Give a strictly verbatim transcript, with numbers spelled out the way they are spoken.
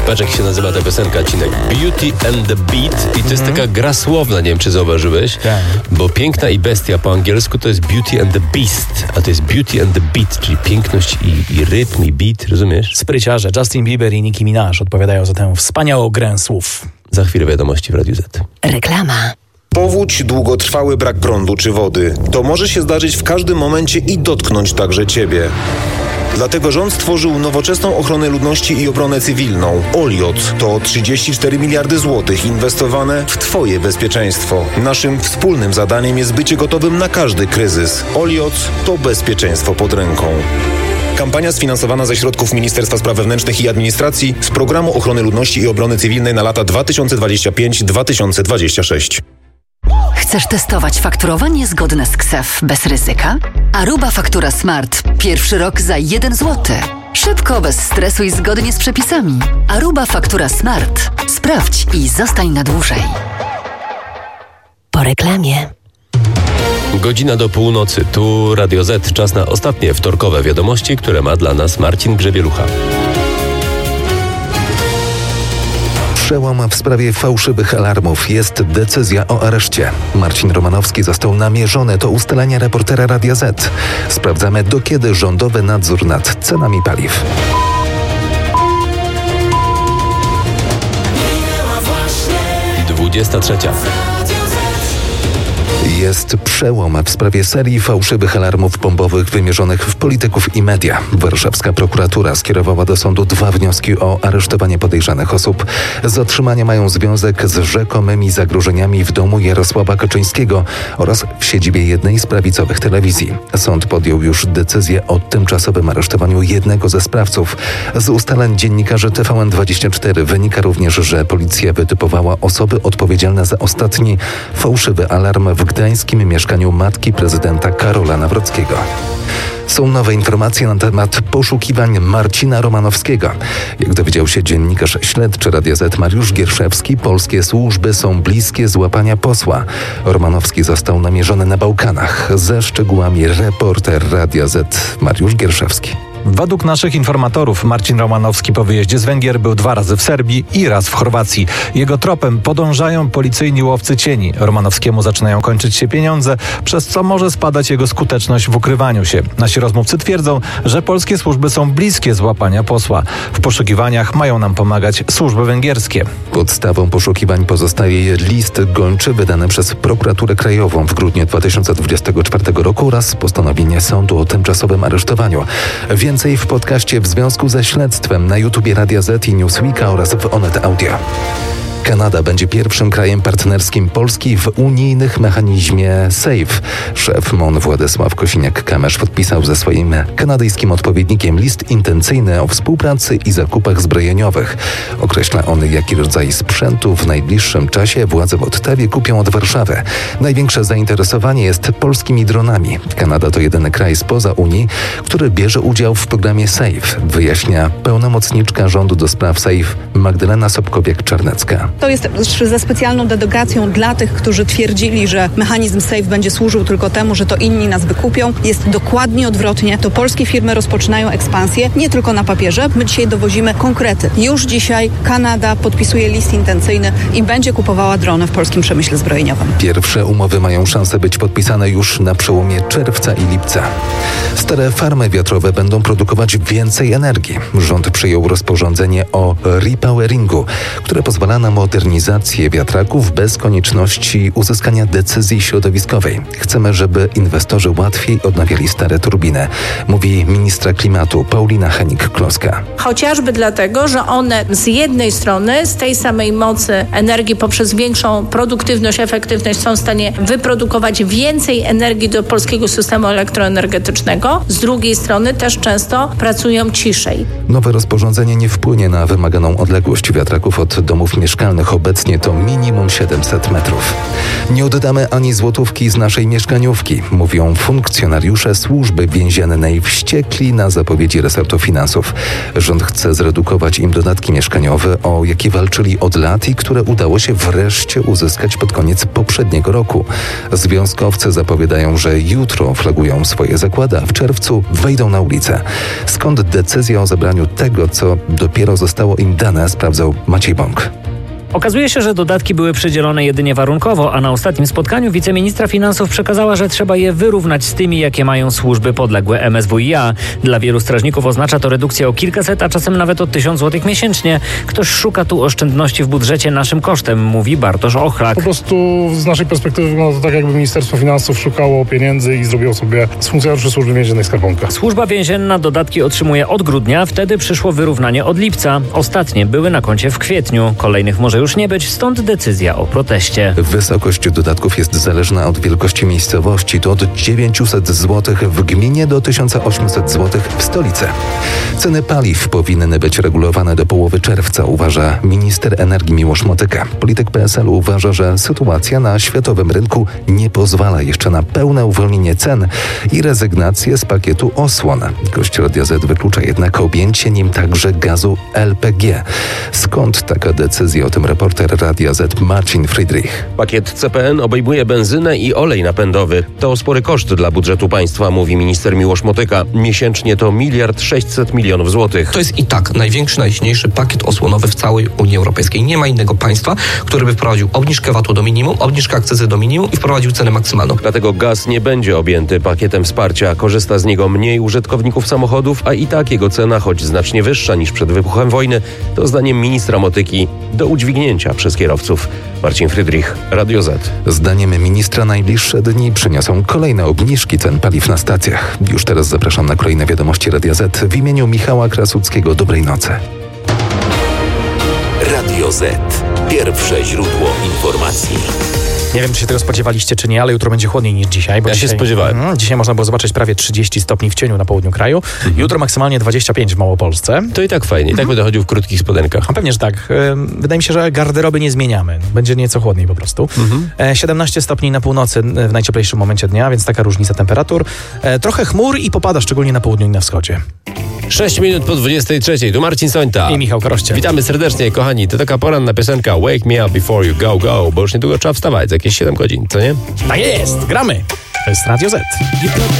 Patrz, jak się nazywa ta piosenka, Cinek. Beauty and the Beat. I to jest taka gra słowna, nie wiem, czy zauważyłeś. Tak. Bo piękna i bestia po angielsku to jest Beauty and the Beast, a to jest Beauty and the Beat, czyli piękność i, i rytm, i beat, rozumiesz? Spryciarze Justin Bieber i Nicki Minaj odpowiadają za tę wspaniałą grę słów. Za chwilę wiadomości w Radiu Z. Reklama. Powódź, długotrwały brak prądu czy wody. To może się zdarzyć w każdym momencie i dotknąć także Ciebie. Dlatego rząd stworzył nowoczesną ochronę ludności i obronę cywilną. Oliot to trzydzieści cztery miliardy złotych inwestowane w Twoje bezpieczeństwo. Naszym wspólnym zadaniem jest bycie gotowym na każdy kryzys. Oliot to bezpieczeństwo pod ręką. Kampania sfinansowana ze środków Ministerstwa Spraw Wewnętrznych i Administracji z Programu Ochrony Ludności i Obrony Cywilnej na lata dwa tysiące dwudziesty piąty do dwa tysiące dwudziestego szóstego. Chcesz testować fakturowanie zgodne z K S E F bez ryzyka? Aruba Faktura Smart. Pierwszy rok za jeden złoty. Szybko, bez stresu i zgodnie z przepisami. Aruba Faktura Smart. Sprawdź i zostań na dłużej. Po reklamie. Godzina do północy. Tu Radio Z. Czas na ostatnie wtorkowe wiadomości, które ma dla nas Marcin Grzebielucha. Przełom w sprawie fałszywych alarmów. Jest decyzja o areszcie. Marcin Romanowski został namierzony. To ustalenia reportera Radia Z. Sprawdzamy, do kiedy rządowy nadzór nad cenami paliw. dwudziesta trzecia. Jest przełom w sprawie serii fałszywych alarmów bombowych wymierzonych w polityków i media. Warszawska prokuratura skierowała do sądu dwa wnioski o aresztowanie podejrzanych osób. Zatrzymania mają związek z rzekomymi zagrożeniami w domu Jarosława Kaczyńskiego oraz w siedzibie jednej z prawicowych telewizji. Sąd podjął już decyzję o tymczasowym aresztowaniu jednego ze sprawców. Z ustaleń dziennikarzy T V N dwadzieścia cztery wynika również, że policja wytypowała osoby odpowiedzialne za ostatni fałszywy alarm w gdańskim mieszkaniu matki prezydenta Karola Nawrockiego. Są nowe informacje na temat poszukiwań Marcina Romanowskiego. Jak dowiedział się dziennikarz śledczy Radia Z Mariusz Gierszewski, polskie służby są bliskie złapania posła. Romanowski został namierzony na Bałkanach. Ze szczegółami reporter Radia Z Mariusz Gierszewski. Według naszych informatorów Marcin Romanowski po wyjeździe z Węgier był dwa razy w Serbii i raz w Chorwacji. Jego tropem podążają policyjni łowcy cieni. Romanowskiemu zaczynają kończyć się pieniądze, przez co może spadać jego skuteczność w ukrywaniu się. Nasi rozmówcy twierdzą, że polskie służby są bliskie złapania posła. W poszukiwaniach mają nam pomagać służby węgierskie. Podstawą poszukiwań pozostaje list gończy wydany przez Prokuraturę Krajową w grudniu dwa tysiące dwudziestego czwartego roku oraz postanowienie sądu o tymczasowym aresztowaniu. Więcej w podcaście w związku ze śledztwem na YouTubie Radia Z i Newsweeka oraz w Onet Audio. Kanada będzie pierwszym krajem partnerskim Polski w unijnych mechanizmie SAFE. Szef M O N Władysław Kosiniak-Kamysz podpisał ze swoim kanadyjskim odpowiednikiem list intencyjny o współpracy i zakupach zbrojeniowych. Określa on, jaki rodzaj sprzętu w najbliższym czasie władze w Ottawie kupią od Warszawy. Największe zainteresowanie jest polskimi dronami. Kanada to jedyny kraj spoza Unii, który bierze udział w programie SAFE, wyjaśnia pełnomocniczka rządu do spraw SAFE Magdalena Sobkowiak-Czarnecka. To jest ze specjalną dedykacją dla tych, którzy twierdzili, że mechanizm SAFE będzie służył tylko temu, że to inni nas wykupią. Jest dokładnie odwrotnie. To polskie firmy rozpoczynają ekspansję, nie tylko na papierze. My dzisiaj dowozimy konkrety. Już dzisiaj Kanada podpisuje list intencyjny i będzie kupowała drony w polskim przemyśle zbrojeniowym. Pierwsze umowy mają szansę być podpisane już na przełomie czerwca i lipca. Stare farmy wiatrowe będą produkować więcej energii. Rząd przyjął rozporządzenie o repoweringu, które pozwala na modernizację wiatraków bez konieczności uzyskania decyzji środowiskowej. Chcemy, żeby inwestorzy łatwiej odnawiali stare turbiny, mówi ministra klimatu Paulina Henik-Kloska. Chociażby dlatego, że one z jednej strony z tej samej mocy energii poprzez większą produktywność, efektywność są w stanie wyprodukować więcej energii do polskiego systemu elektroenergetycznego. Z drugiej strony też często pracują ciszej. Nowe rozporządzenie nie wpłynie na wymaganą odległość wiatraków od domów mieszkalnych. mieszkalnych obecnie to minimum siedemset metrów. Nie oddamy ani złotówki z naszej mieszkaniówki, mówią funkcjonariusze Służby Więziennej wściekli na zapowiedzi resortu finansów. Rząd chce zredukować im dodatki mieszkaniowe, o jakie walczyli od lat i które udało się wreszcie uzyskać pod koniec poprzedniego roku. Związkowcy zapowiadają, że jutro flagują swoje zakłady, a w czerwcu wejdą na ulicę. Skąd decyzja o zabraniu tego, co dopiero zostało im dane, sprawdzał Maciej Bąk. Okazuje się, że dodatki były przydzielone jedynie warunkowo, a na ostatnim spotkaniu wiceministra finansów przekazała, że trzeba je wyrównać z tymi, jakie mają służby podległe M S W i A. Dla wielu strażników oznacza to redukcję o kilkaset, a czasem nawet o tysiąc złotych miesięcznie. Ktoś szuka tu oszczędności w budżecie naszym kosztem, mówi Bartosz Ochlak. Po prostu z naszej perspektywy wygląda to tak, jakby Ministerstwo Finansów szukało pieniędzy i zrobiło sobie z funkcjonariuszy Służby Więziennej skarbonkę. Służba Więzienna dodatki otrzymuje od grudnia, wtedy przyszło wyrównanie od lipca. Ostatnie były na koncie w kwietniu. Kolejnych może już nie być, stąd decyzja o proteście. Wysokość dodatków jest zależna od wielkości miejscowości. To od dziewięćset złotych w gminie do tysiąc osiemset złotych w stolicy. Ceny paliw powinny być regulowane do połowy czerwca, uważa minister energii Miłosz Motyka. Polityk P S L uważa, że sytuacja na światowym rynku nie pozwala jeszcze na pełne uwolnienie cen i rezygnację z pakietu osłon. Gość Radia Z wyklucza jednak objęcie nim także gazu L P G. Skąd taka decyzja? O tym reporter Radia Z Marcin Friedrich. Pakiet C P N obejmuje benzynę i olej napędowy. To spory koszt dla budżetu państwa, mówi minister Miłosz Motyka. Miesięcznie to miliard sześćset milionów złotych. To jest i tak największy, najsilniejszy pakiet osłonowy w całej Unii Europejskiej. Nie ma innego państwa, który by wprowadził obniżkę V A T-u do minimum, obniżkę akcyzy do minimum i wprowadził cenę maksymalną. Dlatego gaz nie będzie objęty pakietem wsparcia. Korzysta z niego mniej użytkowników samochodów, a i tak jego cena, choć znacznie wyższa niż przed wybuchem wojny, to zdaniem ministra Motyki do udźwignięcia przez kierowców. Marcin Friedrich, Radio Z. Zdaniem ministra najbliższe dni przyniosą kolejne obniżki cen paliw na stacjach. Już teraz zapraszam na kolejne wiadomości Radia Z w imieniu Michała Krasuckiego. Dobrej nocy. Radio Z. Pierwsze źródło informacji. Nie wiem, czy się tego spodziewaliście, czy nie, ale jutro będzie chłodniej niż dzisiaj. Bo ja dzisiaj, się spodziewałem. Mm, dzisiaj można było zobaczyć prawie trzydzieści stopni w cieniu na południu kraju. Mhm. Jutro maksymalnie dwadzieścia pięć w Małopolsce. To i tak fajnie. I tak mhm. będę chodził w krótkich spodenkach. A pewnie, że tak. Wydaje mi się, że garderoby nie zmieniamy. Będzie nieco chłodniej po prostu. Mhm. siedemnaście stopni na północy w najcieplejszym momencie dnia, więc taka różnica temperatur. Trochę chmur i popada, szczególnie na południu i na wschodzie. sześć minut po dwudziestej trzeciej. Tu Marcin Sońta. I Michał Koroście. Witamy serdecznie, kochani. To taka poranna piosenka Wake Me Up Before You Go Go, bo już niedługo trzeba wstawać, za jakieś siedem godzin, co nie? Tak jest, gramy. To jest Radio Z.